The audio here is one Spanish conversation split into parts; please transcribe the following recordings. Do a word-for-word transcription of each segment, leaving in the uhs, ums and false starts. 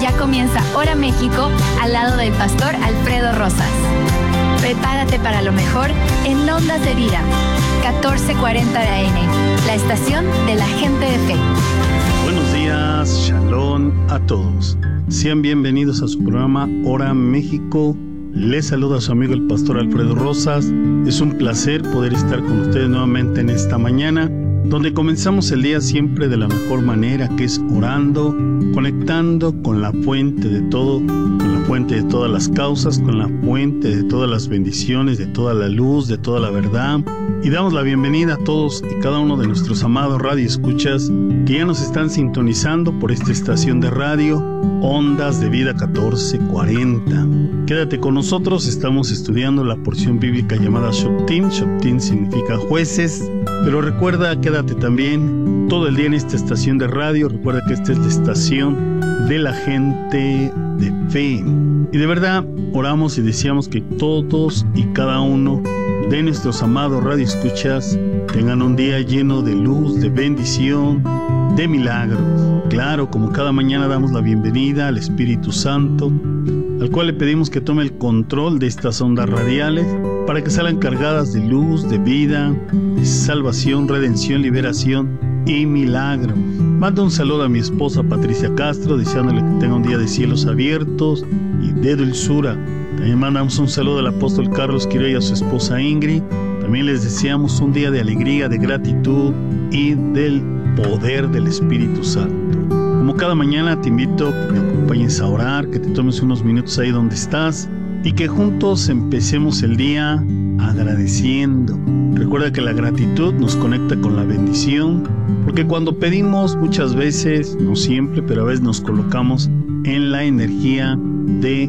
Ya comienza Hora México al lado del pastor Alfredo Rosas. Prepárate para lo mejor en Ondas de Vida, catorce cuarenta de A M, la estación de la gente de fe. Buenos días, shalom a todos. Sean bienvenidos a su programa Hora México. Les saluda a su amigo el pastor Alfredo Rosas. Es un placer poder estar con ustedes nuevamente en esta mañana, donde comenzamos el día siempre de la mejor manera, que es orando, conectando con la fuente de todo, con la fuente de todas las causas, con la fuente de todas las bendiciones, de toda la luz, de toda la verdad. Y damos la bienvenida a todos y cada uno de nuestros amados radioescuchas que ya nos están sintonizando por esta estación de radio, Ondas de Vida catorce cuarenta. Quédate con nosotros, estamos estudiando la porción bíblica llamada Shoftim. Shoftim significa jueces, pero recuerda, quédate también todo el día en esta estación de radio. Recuerda que esta es la estación de la gente de fe. Y de verdad, oramos y deseamos que todos y cada uno de nuestros amados radioescuchas tengan un día lleno de luz, de bendición, de milagros. Claro, como cada mañana damos la bienvenida al Espíritu Santo, al cual le pedimos que tome el control de estas ondas radiales para que salgan cargadas de luz, de vida, de salvación, redención, liberación y milagros. Mando un saludo a mi esposa Patricia Castro, deseándole que tenga un día de cielos abiertos y de dulzura. También mandamos un saludo al apóstol Carlos Quiroga y a su esposa Ingrid. También les deseamos un día de alegría, de gratitud y del poder del Espíritu Santo. Como cada mañana te invito a que me acompañes a orar, que te tomes unos minutos ahí donde estás y que juntos empecemos el día agradeciendo. Recuerda que la gratitud nos conecta con la bendición, porque cuando pedimos muchas veces, no siempre, pero a veces nos colocamos en la energía de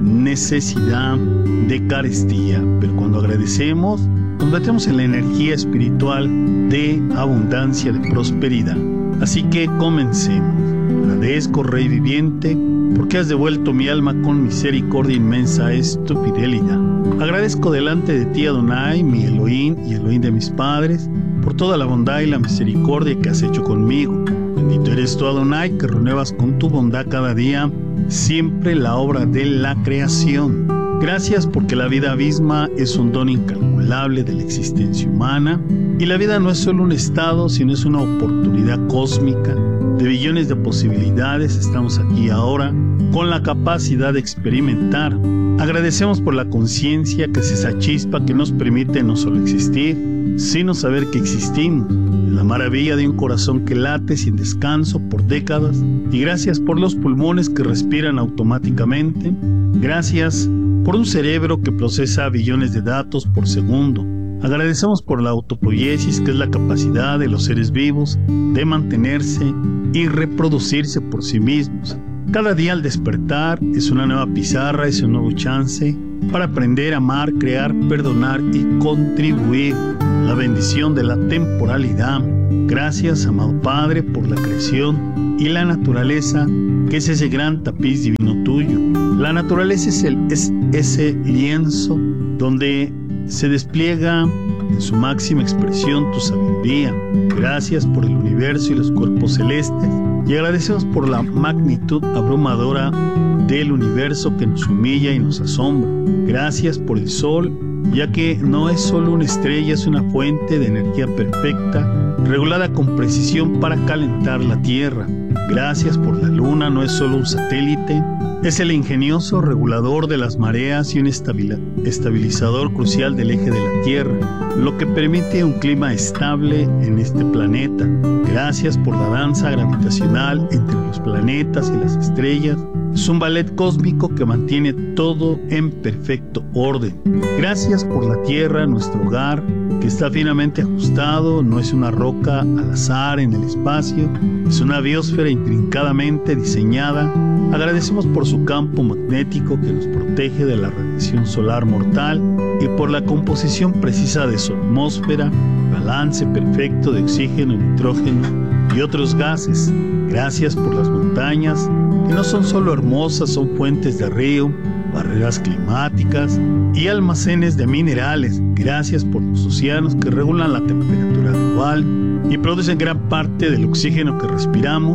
necesidad, de carestía, pero cuando agradecemos nos metemos en la energía espiritual de abundancia, de prosperidad. Así que comencemos. Agradezco, Rey viviente, porque has devuelto mi alma con misericordia inmensa, es tu fidelidad. Agradezco delante de ti, Adonai, mi Elohim y Elohim de mis padres, por toda la bondad y la misericordia que has hecho conmigo. Bendito eres tú, Adonai, que renuevas con tu bondad cada día, siempre la obra de la creación. Gracias porque la vida misma es un don incalculable de la existencia humana, y la vida no es solo un estado, sino es una oportunidad cósmica de billones de posibilidades. Estamos aquí ahora con la capacidad de experimentar. Agradecemos por la conciencia, que es esa chispa que nos permite no solo existir, sino saber que existimos. La maravilla de un corazón que late sin descanso por décadas. Y gracias por los pulmones que respiran automáticamente. Gracias por un cerebro que procesa billones de datos por segundo. Agradecemos por la autopoiesis, que es la capacidad de los seres vivos de mantenerse y reproducirse por sí mismos. Cada día al despertar es una nueva pizarra, es un nuevo chance para aprender, amar, crear, perdonar y contribuir. La bendición de la temporalidad. Gracias, amado Padre, por la creación y la naturaleza, que es ese gran tapiz divino tuyo. La naturaleza es, el, es ese lienzo donde se despliega en su máxima expresión tu sabiduría. Gracias por el universo y los cuerpos celestes, y agradecemos por la magnitud abrumadora del universo que nos humilla y nos asombra. Gracias por el sol, ya que no es solo una estrella, es una fuente de energía perfecta, regulada con precisión para calentar la tierra. Gracias por la luna, no es solo un satélite, es el ingenioso regulador de las mareas y un estabilizador crucial del eje de la Tierra, lo que permite un clima estable en este planeta. Gracias por la danza gravitacional entre los planetas y las estrellas. Es un ballet cósmico que mantiene todo en perfecto orden. Gracias por la Tierra, nuestro hogar, que está finamente ajustado, no es una roca al azar en el espacio, es una biosfera intrincadamente diseñada. Agradecemos por su campo magnético que nos protege de la radiación solar mortal y por la composición precisa de su atmósfera, balance perfecto de oxígeno, nitrógeno y otros gases. Gracias por las montañas, que no son solo hermosas, son fuentes de río, barreras climáticas y almacenes de minerales. Gracias por los océanos que regulan la temperatura global y producen gran parte del oxígeno que respiramos.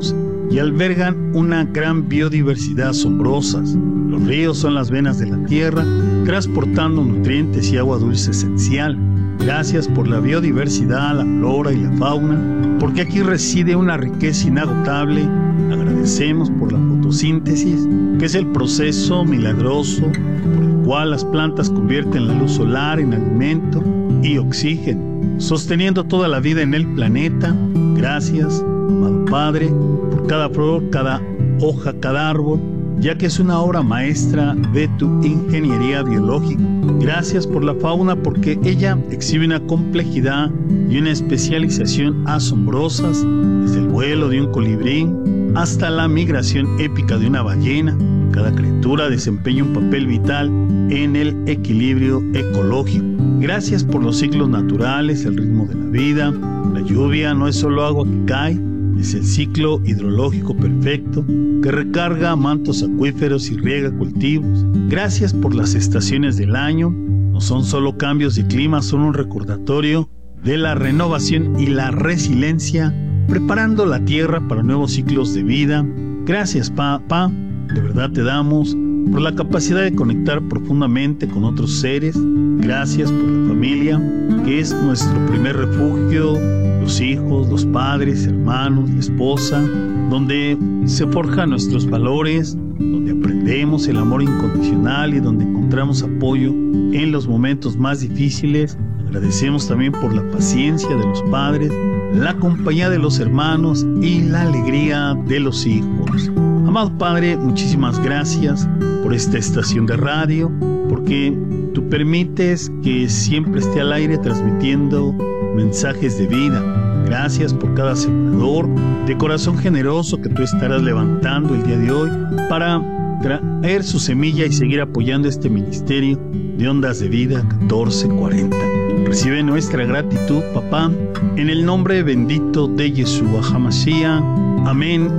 y albergan una gran biodiversidad asombrosa. Los ríos son las venas de la tierra, transportando nutrientes y agua dulce esencial. Gracias por la biodiversidad, la flora y la fauna, porque aquí reside una riqueza inagotable. Agradecemos por la fotosíntesis, que es el proceso milagroso por el cual las plantas convierten la luz solar en alimento y oxígeno, sosteniendo toda la vida en el planeta. Gracias, amado Padre, por cada flor, cada hoja, cada árbol, ya que es una obra maestra de tu ingeniería biológica. Gracias por la fauna, porque ella exhibe una complejidad y una especialización asombrosas, desde el vuelo de un colibrí hasta la migración épica de una ballena. Cada criatura desempeña un papel vital en el equilibrio ecológico. Gracias por los ciclos naturales, el ritmo de la vida. La lluvia no es solo agua que cae, es el ciclo hidrológico perfecto que recarga mantos acuíferos y riega cultivos. Gracias por las estaciones del año. No son solo cambios de clima, son un recordatorio de la renovación y la resiliencia, preparando la tierra para nuevos ciclos de vida. Gracias, Papá, de verdad te damos por la capacidad de conectar profundamente con otros seres. Gracias por la familia, que es nuestro primer refugio, los hijos, los padres, hermanos, la esposa, donde se forjan nuestros valores, donde aprendemos el amor incondicional y donde encontramos apoyo en los momentos más difíciles. Agradecemos también por la paciencia de los padres, la compañía de los hermanos y la alegría de los hijos. Amado Padre, muchísimas gracias por esta estación de radio, porque tú permites que siempre esté al aire transmitiendo mensajes de vida. Gracias por cada sembrador de corazón generoso que tú estarás levantando el día de hoy para traer su semilla y seguir apoyando este ministerio de Ondas de Vida catorce cuarenta. Recibe nuestra gratitud, Papá, en el nombre bendito de Yeshua HaMashiach. Amén,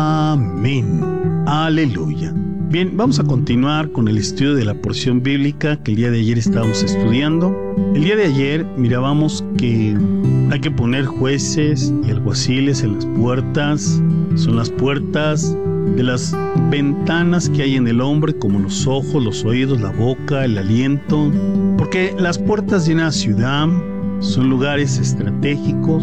amén, aleluya. Bien, vamos a continuar con el estudio de la porción bíblica que el día de ayer estábamos estudiando. El día de ayer mirábamos que hay que poner jueces y alguaciles en las puertas. Son las puertas de las ventanas que hay en el hombre, como los ojos, los oídos, la boca, el aliento. Porque las puertas de una ciudad son lugares estratégicos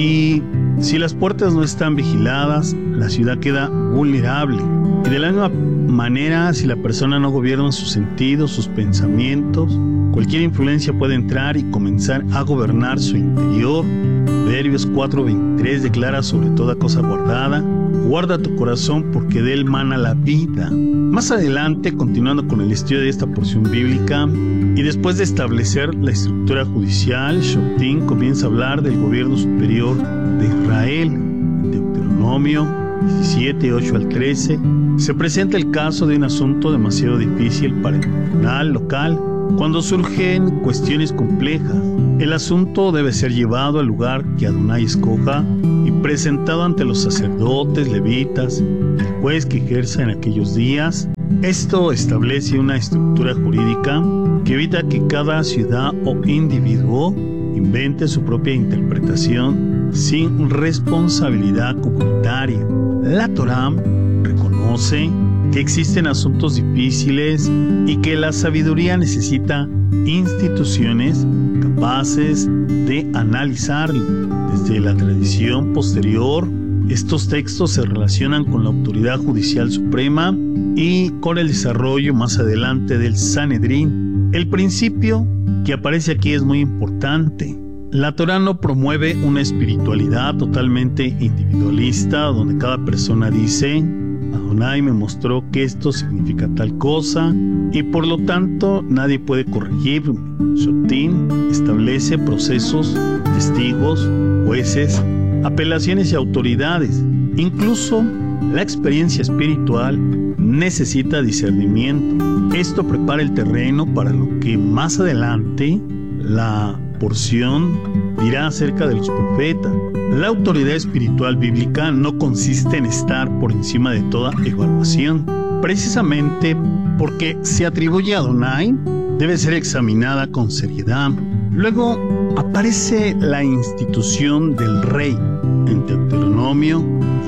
y si las puertas no están vigiladas, la ciudad queda vulnerable. Y de la misma manera, si la persona no gobierna sus sentidos, sus pensamientos, cualquier influencia puede entrar y comenzar a gobernar su interior. Proverbios cuatro veintitrés declara: sobre toda cosa guardada, guarda tu corazón, porque de él mana la vida. Más adelante, continuando con el estudio de esta porción bíblica, y después de establecer la estructura judicial, Shoftim comienza a hablar del gobierno superior de Israel. En Deuteronomio diecisiete, ocho al trece, se presenta el caso de un asunto demasiado difícil para el tribunal local. Cuando surgen cuestiones complejas, el asunto debe ser llevado al lugar que Adonai escoja y presentado ante los sacerdotes, levitas, el juez que ejerza en aquellos días. Esto establece una estructura jurídica que evita que cada ciudad o individuo invente su propia interpretación sin responsabilidad comunitaria. La Torá reconoce que existen asuntos difíciles y que la sabiduría necesita instituciones capaces de analizarlo. Desde la tradición posterior, estos textos se relacionan con la autoridad judicial suprema y con el desarrollo más adelante del Sanedrín. El principio que aparece aquí es muy importante. La Torá no promueve una espiritualidad totalmente individualista, donde cada persona dice: Adonai me mostró que esto significa tal cosa y por lo tanto nadie puede corregirme. Shoftim establece procesos, testigos, jueces, apelaciones y autoridades. Incluso la experiencia espiritual necesita discernimiento. Esto prepara el terreno para lo que más adelante la porción dirá acerca de los profetas. La autoridad espiritual bíblica no consiste en estar por encima de toda evaluación. Precisamente porque se atribuye a Adonai, debe ser examinada con seriedad. Luego aparece la institución del rey. En Deuteronomio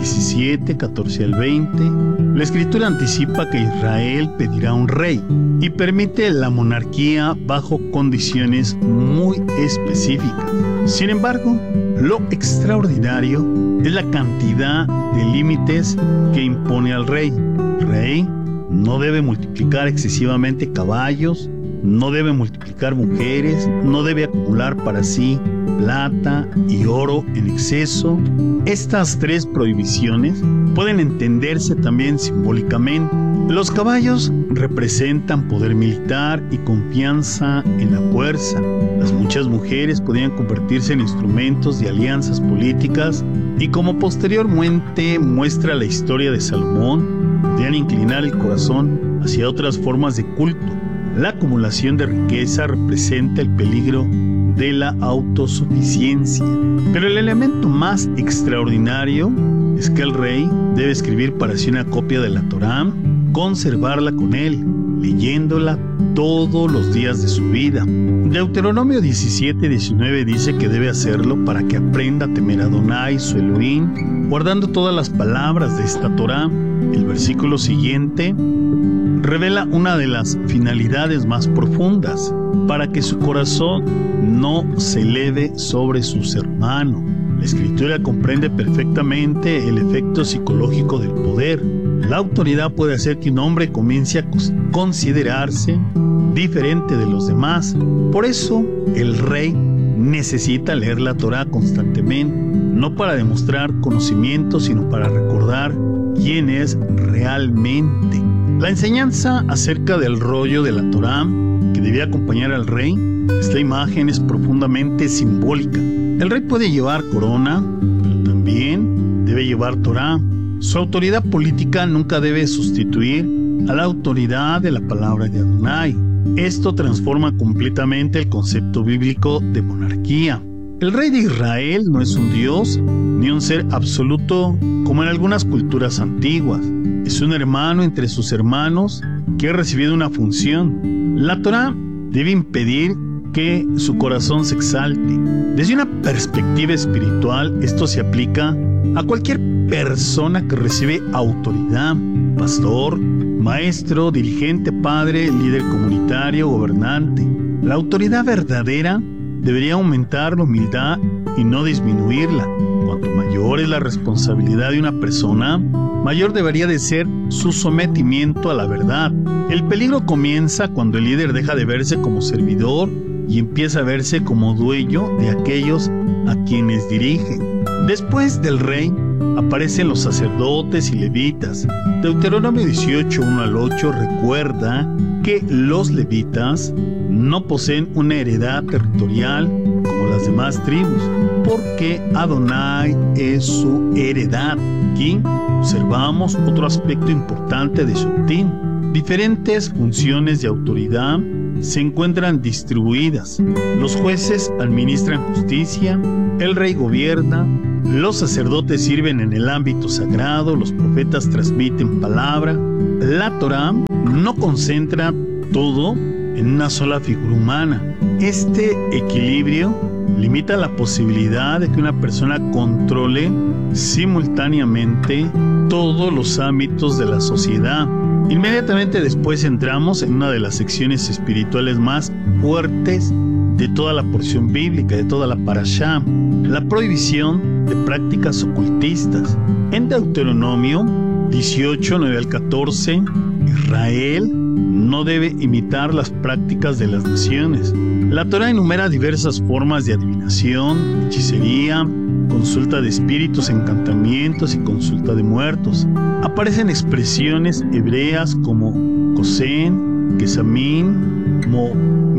diecisiete, catorce al veinte, la escritura anticipa que Israel pedirá un rey y permite la monarquía bajo condiciones muy específicas. Sin embargo, lo extraordinario es la cantidad de límites que impone al rey. El rey no debe multiplicar excesivamente caballos, no debe multiplicar mujeres, no debe acumular para sí plata y oro en exceso. Estas tres prohibiciones pueden entenderse también simbólicamente. Los caballos representan poder militar y confianza en la fuerza. Las muchas mujeres podían convertirse en instrumentos de alianzas políticas y, como posteriormente muestra la historia de Salomón, podían inclinar el corazón hacia otras formas de culto. La acumulación de riqueza representa el peligro de la autosuficiencia. Pero el elemento más extraordinario es que el rey debe escribir para sí una copia de la Torá, conservarla con él, leyéndola todos los días de su vida. Deuteronomio diecisiete, diecinueve dice que debe hacerlo para que aprenda a temer a Adonai, su Elohim, guardando todas las palabras de esta Torá. El versículo siguiente revela una de las finalidades más profundas, para que su corazón no se eleve sobre sus hermanos. La escritura comprende perfectamente el efecto psicológico del poder. La autoridad puede hacer que un hombre comience a considerarse diferente de los demás. Por eso, el rey necesita leer la Torá constantemente, no para demostrar conocimiento, sino para recordar quién es realmente. La enseñanza acerca del rollo de la Torá que debía acompañar al rey, esta imagen es profundamente simbólica. El rey puede llevar corona, pero también debe llevar Torá. Su autoridad política nunca debe sustituir a la autoridad de la palabra de Adonai. Esto transforma completamente el concepto bíblico de monarquía. El rey de Israel no es un dios ni un ser absoluto como en algunas culturas antiguas. Es un hermano entre sus hermanos que ha recibido una función. La Torá debe impedir que su corazón se exalte. Desde una perspectiva espiritual, esto se aplica a cualquier persona que recibe autoridad: pastor, maestro, dirigente, padre, líder comunitario, gobernante. La autoridad verdadera debería aumentar la humildad y no disminuirla. Cuanto mayor es la responsabilidad de una persona, mayor debería de ser su sometimiento a la verdad. El peligro comienza cuando el líder deja de verse como servidor y empieza a verse como dueño de aquellos a quienes dirige. Después del rey aparecen los sacerdotes y levitas. Deuteronomio dieciocho, uno al ocho recuerda que los levitas no poseen una heredad territorial como las demás tribus, porque Adonai es su heredad. Aquí observamos otro aspecto importante de Shoftim. Diferentes funciones de autoridad se encuentran distribuidas. Los jueces administran justicia, el rey gobierna, los sacerdotes sirven en el ámbito sagrado, los profetas transmiten palabra. La Torá no concentra todo en una sola figura humana. Este equilibrio limita la posibilidad de que una persona controle simultáneamente todos los ámbitos de la sociedad. Inmediatamente después entramos en una de las secciones espirituales más fuertes de toda la porción bíblica, de toda la parashá: la prohibición de prácticas ocultistas. En Deuteronomio dieciocho, nueve al catorce, Israel no debe imitar las prácticas de las naciones. La Torá enumera diversas formas de adivinación, hechicería, consulta de espíritus, encantamientos y consulta de muertos. Aparecen expresiones hebreas como Kosen, Kesamín, Mo,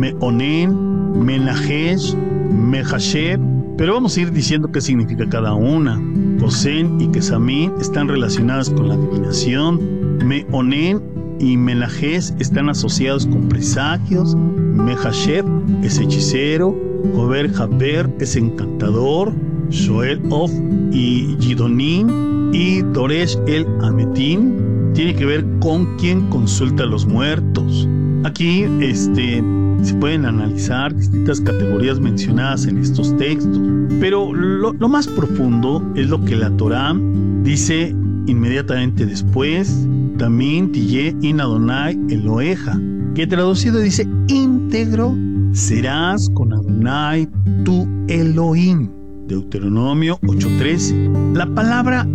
Meonen, Menajesh, Mehasheb, pero vamos a ir diciendo qué significa cada una. Kosen y Kesamín están relacionadas con la adivinación. Meonen y Menajes están asociados con presagios. Mehasheb es hechicero. Jover Haber es encantador. Shoel Of y Gidonim y Doresh el Ametín tiene que ver con quien consulta a los muertos. Aquí este, se pueden analizar distintas categorías mencionadas en estos textos, pero lo, lo más profundo es lo que la Torá dice inmediatamente después: Tamín tiyé in Adonai Eloheja, que traducido dice: íntegro serás con Adonai tu Elohim. Deuteronomio ocho trece. La palabra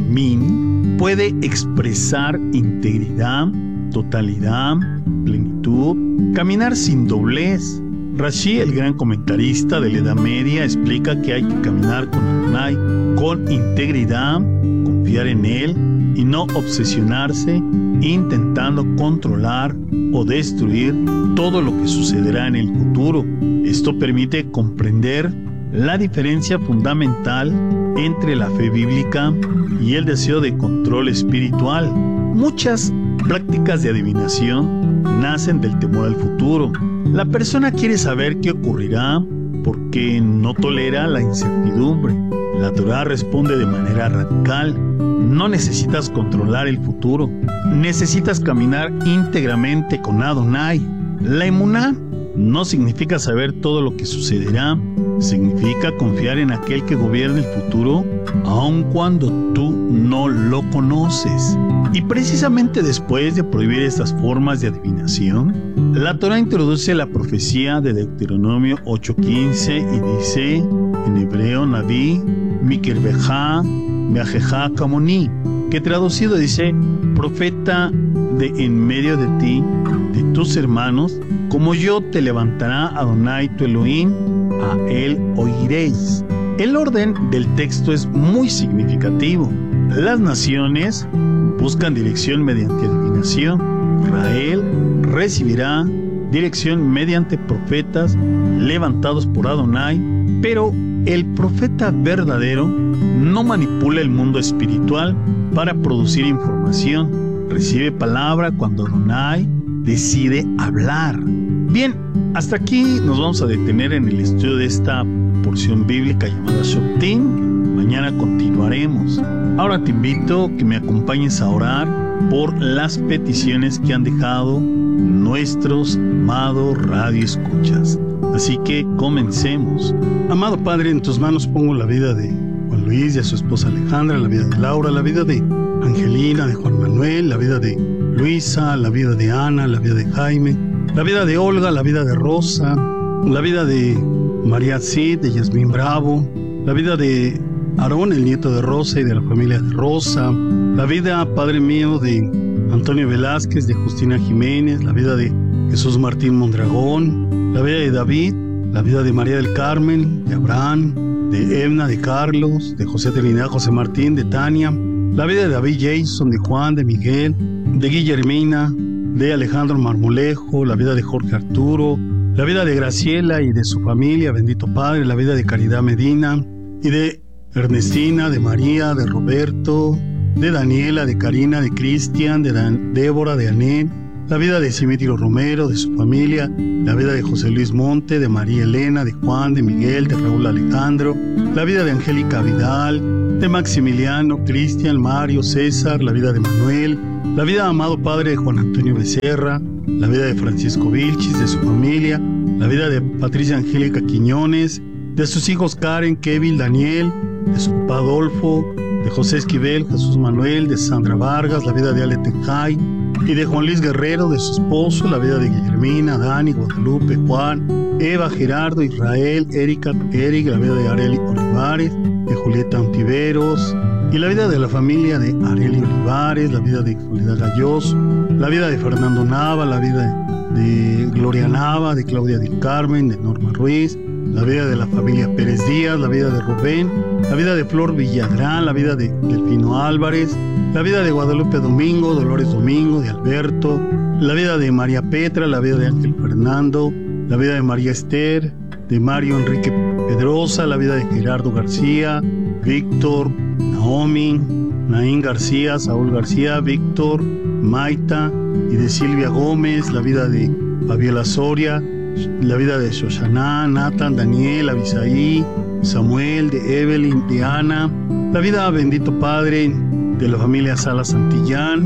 tamín puede expresar integridad, totalidad, plenitud, caminar sin doblez. Rashi, el gran comentarista de la Edad Media, explica que hay que caminar con Adonai con integridad, confiar en Él y no obsesionarse intentando controlar o destruir todo lo que sucederá en el futuro. Esto permite comprender la diferencia fundamental entre la fe bíblica y el deseo de control espiritual. Muchas prácticas de adivinación nacen del temor al futuro. La persona quiere saber qué ocurrirá porque no tolera la incertidumbre. La Torá responde de manera radical: no necesitas controlar el futuro, necesitas caminar íntegramente con Adonai. La emuná no significa saber todo lo que sucederá, significa confiar en aquel que gobierna el futuro, aun cuando tú no lo conoces. Y precisamente después de prohibir estas formas de adivinación, la Torá introduce la profecía de Deuteronomio ocho quince y dice en hebreo: Naví Mikerbeja Meajeja Kamoni, que traducido dice: profeta de en medio de ti, de tus hermanos, como yo te levantará Adonai tu Elohim, a él oiréis. El orden del texto es muy significativo. Las naciones buscan dirección mediante adivinación. Israel recibirá dirección mediante profetas levantados por Adonai, pero el profeta verdadero no manipula el mundo espiritual para producir información. Recibe palabra cuando Adonai decide hablar. Bien, hasta aquí nos vamos a detener en el estudio de esta porción bíblica llamada Shoftim. Mañana continuaremos. Ahora te invito a que me acompañes a orar por las peticiones que han dejado nuestros amados radioescuchas. Así que comencemos. Amado Padre, en tus manos pongo la vida de Juan Luis y a su esposa Alejandra, la vida de Laura, la vida de Angelina, de Juan Manuel, la vida de Luisa, la vida de Ana, la vida de Jaime, la vida de Olga, la vida de Rosa, la vida de María Cid, de Yasmín Bravo, la vida de Aarón, el nieto de Rosa y de la familia de Rosa, la vida, Padre mío, de Antonio Velázquez, de Justina Jiménez, la vida de Jesús Martín Mondragón, la vida de David, la vida de María del Carmen, de Abraham, de Edna, de Carlos, de José Trinidad, José Martín, de Tania, la vida de David Jason, de Juan, de Miguel, de Guillermina, de Alejandro Marmolejo, la vida de Jorge Arturo, la vida de Graciela y de su familia, bendito Padre, la vida de Caridad Medina y de Ernestina, de María, de Roberto, de Daniela, de Karina, de Cristian, de Dan- Débora, de Anet, la vida de Simitiro Romero, de su familia, la vida de José Luis Monte, de María Elena, de Juan, de Miguel, de Raúl Alejandro, la vida de Angélica Vidal, de Maximiliano, Cristian, Mario, César, la vida de Manuel, la vida de amado Padre de Juan Antonio Becerra, la vida de Francisco Vilchis, de su familia, la vida de Patricia Angélica Quiñones, de sus hijos Karen, Kevin, Daniel, de su papá Adolfo, de José Esquivel, Jesús Manuel, de Sandra Vargas, la vida de Ale Tenjay, y de Juan Luis Guerrero, de su esposo, la vida de Guillermina, Dani, Guadalupe, Juan, Eva, Gerardo, Israel, Erika, Eric, la vida de Areli Olivares, de Julieta Antiveros, y la vida de la familia de Areli Olivares, la vida de Soledad Galloso, la vida de Fernando Nava, la vida de, de Gloria Nava, de Claudia del Carmen, de Norma Ruiz, la vida de la familia Pérez Díaz, la vida de Rubén, la vida de Flor Villagrán, la vida de Delfino Álvarez, la vida de Guadalupe Domingo, Dolores Domingo, de Alberto, la vida de María Petra, la vida de Ángel Fernando, la vida de María Esther, de Mario Enrique Pedrosa, la vida de Gerardo García, Víctor, Naomi, Naín García, Saúl García, Víctor, Maita y de Silvia Gómez, la vida de Fabiola Soria, la vida de Shoshana, Nathan, Daniel, Abisaí, Samuel, de Evelyn, de Ana, la vida, bendito Padre, de la familia Sala Santillán,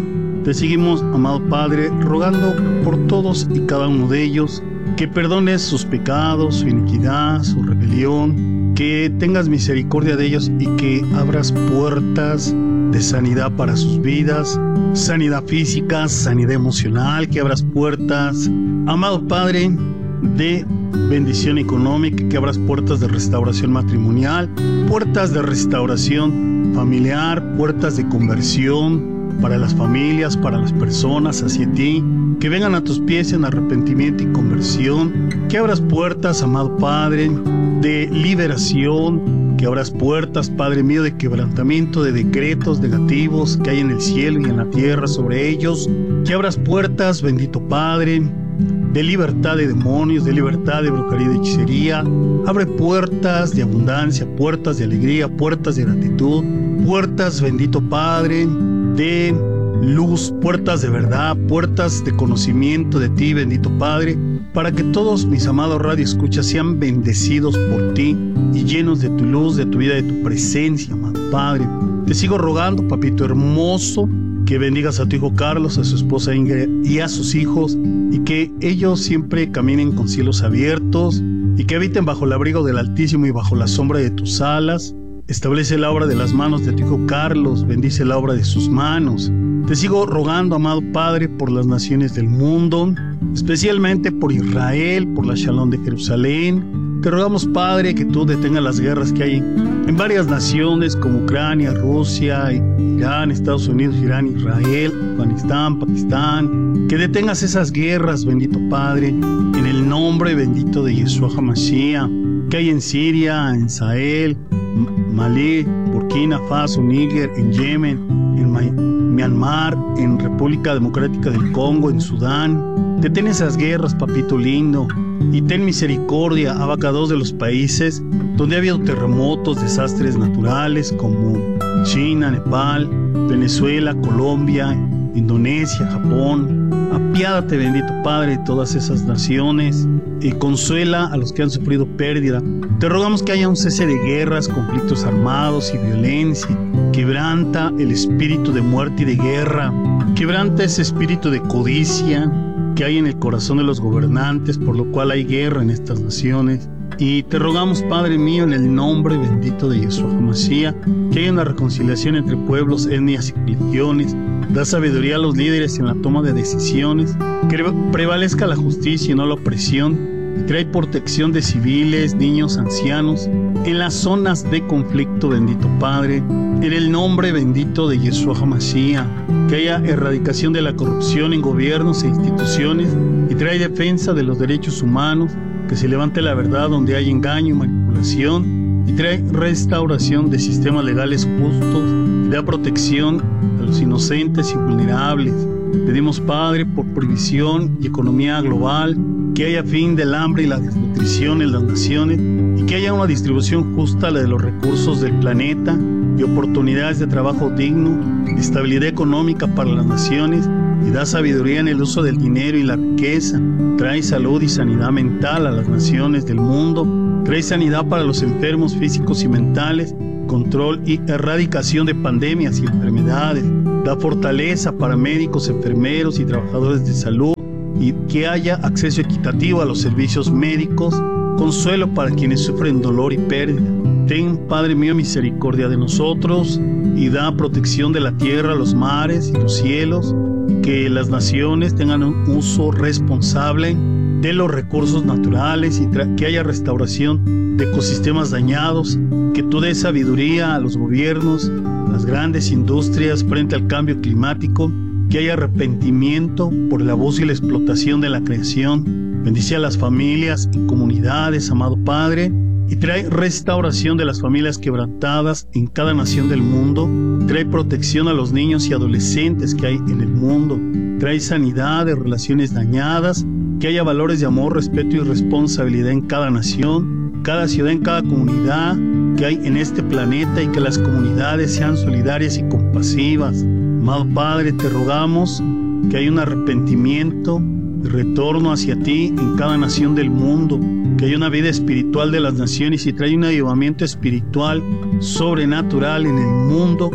Te seguimos, amado Padre, rogando por todos y cada uno de ellos, que perdones sus pecados, su iniquidad, su rebelión, que tengas misericordia de ellos y que abras puertas de sanidad para sus vidas, sanidad física, sanidad emocional, que abras puertas, amado Padre, de bendición económica, que abras puertas de restauración matrimonial, puertas de restauración familiar, puertas de conversión para las familias, para las personas hacia ti, que vengan a tus pies en arrepentimiento y conversión, que abras puertas, amado Padre, de liberación, que abras puertas, Padre mío, de quebrantamiento de decretos negativos que hay en el cielo y en la tierra sobre ellos, que abras puertas, bendito Padre, de libertad de demonios, de libertad de brujería y de hechicería. Abre puertas de abundancia, puertas de alegría, puertas de gratitud, puertas, bendito Padre, de luz, puertas de verdad, puertas de conocimiento de ti, bendito Padre, para que todos mis amados radioescuchas sean bendecidos por ti y llenos de tu luz, de tu vida, de tu presencia, amado Padre. Te sigo rogando, papito hermoso, que bendigas a tu hijo Carlos, a su esposa Ingrid y a sus hijos, y que ellos siempre caminen con cielos abiertos y que habiten bajo el abrigo del Altísimo y bajo la sombra de tus alas. Establece la obra de las manos de tu hijo Carlos, bendice la obra de sus manos. Te sigo rogando, amado Padre, por las naciones del mundo, especialmente por Israel, por la Shalom de Jerusalén. Te rogamos, Padre, que tú detengas las guerras que hay en varias naciones como Ucrania, Rusia, Irán, Estados Unidos, Irán, Israel, Afganistán, Pakistán. Que detengas esas guerras, bendito Padre, en el nombre bendito de Yeshua HaMashiach, que hay en Siria, en Sahel, Malí, Burkina Faso, Níger, en Yemen, en Myanmar, en República Democrática del Congo, en Sudán. Detén esas guerras, papito lindo, y ten misericordia, abacados de los países donde ha habido terremotos, desastres naturales como China, Nepal, Venezuela, Colombia, Indonesia, Japón. Apiádate, bendito Padre, de todas esas naciones y consuela a los que han sufrido pérdida. Te rogamos que haya un cese de guerras, conflictos armados y violencia. Quebranta el espíritu de muerte y de guerra. Quebranta ese espíritu de codicia que hay en el corazón de los gobernantes, por lo cual hay guerra en estas naciones. Y te rogamos, Padre mío, en el nombre bendito de Yeshua HaMashiach, que haya una reconciliación entre pueblos, etnias y religiones. Da sabiduría a los líderes en la toma de decisiones, que prevalezca la justicia y no la opresión, y trae protección de civiles, niños, ancianos, en las zonas de conflicto, bendito Padre, en el nombre bendito de Yeshua HaMashiach, que haya erradicación de la corrupción en gobiernos e instituciones, y trae defensa de los derechos humanos, que se levante la verdad donde hay engaño y manipulación, y trae restauración de sistemas legales justos, y da protección a los inocentes y vulnerables. Pedimos, Padre, por provisión y economía global, que haya fin del hambre y la desnutrición en las naciones, y que haya una distribución justa de los recursos del planeta, y oportunidades de trabajo digno, estabilidad económica para las naciones, y da sabiduría en el uso del dinero y la riqueza. Trae salud y sanidad mental a las naciones del mundo. Trae sanidad para los enfermos físicos y mentales, control y erradicación de pandemias y enfermedades. Da fortaleza para médicos, enfermeros y trabajadores de salud, y que haya acceso equitativo a los servicios médicos, consuelo para quienes sufren dolor y pérdida. Ten, Padre mío, misericordia de nosotros y da protección de la tierra, los mares y los cielos, que las naciones tengan un uso responsable de los recursos naturales y que haya restauración de ecosistemas dañados, que tú des sabiduría a los gobiernos, a las grandes industrias frente al cambio climático, que haya arrepentimiento por el abuso y la explotación de la creación. Bendice a las familias y comunidades, amado Padre, y trae restauración de las familias quebrantadas en cada nación del mundo. Trae protección a los niños y adolescentes que hay en el mundo. Trae sanidad de relaciones dañadas, que haya valores de amor, respeto y responsabilidad en cada nación, cada ciudad, en cada comunidad que hay en este planeta, y que las comunidades sean solidarias y compasivas. Amado Padre, te rogamos que haya un arrepentimiento y retorno hacia ti en cada nación del mundo, que haya una vida espiritual de las naciones y trae un avivamiento espiritual sobrenatural en el mundo, y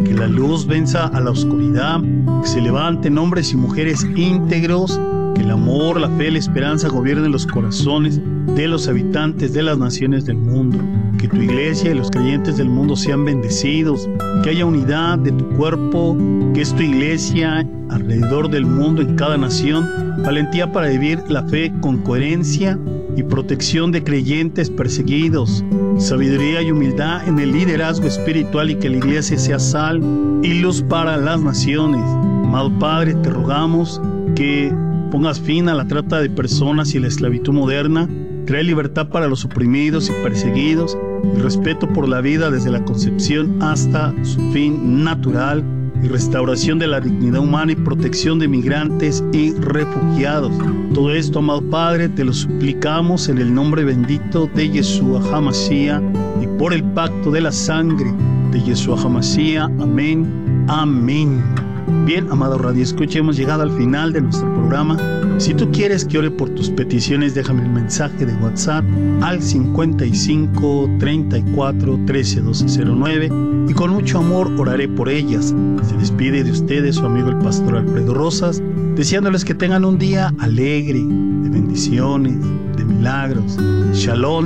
que la luz venza a la oscuridad, que se levanten hombres y mujeres íntegros, que el amor, la fe y la esperanza gobiernen los corazones de los habitantes de las naciones del mundo, que tu iglesia y los creyentes del mundo sean bendecidos, que haya unidad de tu cuerpo, que es tu iglesia alrededor del mundo en cada nación, valentía para vivir la fe con coherencia y protección de creyentes perseguidos, sabiduría y humildad en el liderazgo espiritual y que la iglesia sea sal y luz para las naciones. Amado Padre, te rogamos que pongas fin a la trata de personas y la esclavitud moderna, trae libertad para los oprimidos y perseguidos, y respeto por la vida desde la concepción hasta su fin natural, y restauración de la dignidad humana y protección de migrantes y refugiados. Todo esto, amado Padre, te lo suplicamos en el nombre bendito de Yeshua HaMashiach y por el pacto de la sangre de Yeshua HaMashiach. Amén. Amén. Bien, amado Radio Escucha, hemos llegado al final de nuestro programa. Si tú quieres que ore por tus peticiones, déjame el mensaje de WhatsApp al cincuenta y cinco, treinta y cuatro, trece, doce cero nueve y con mucho amor oraré por ellas. Se despide de ustedes su amigo el pastor Alfredo Rosas, deseándoles que tengan un día alegre, de bendiciones, de milagros. Shalom.